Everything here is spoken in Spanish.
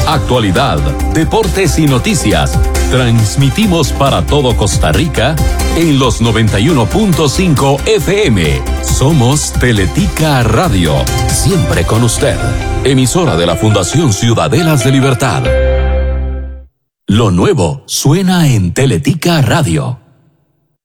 actualidad, deportes y noticias. Transmitimos para todo Costa Rica en los 91.5 FM. Somos Teletica Radio, siempre con usted. Emisora de la Fundación Ciudadelas de Libertad. Lo nuevo suena en Teletica Radio.